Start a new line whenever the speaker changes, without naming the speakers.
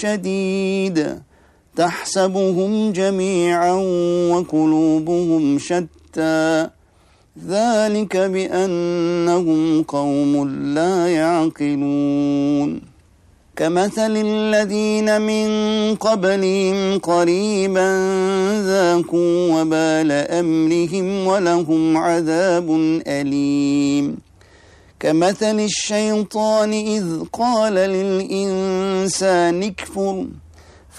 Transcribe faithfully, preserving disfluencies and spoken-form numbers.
شديد تحسبهم جميعا وقلوبهم شتى ذلك بأنهم قوم لا يعقلون كمثل الذين من قبلهم قريبا ذاقوا وبال أمرهم ولهم عذاب أليم كمثل الشيطان إذ قال للإنسان اكفر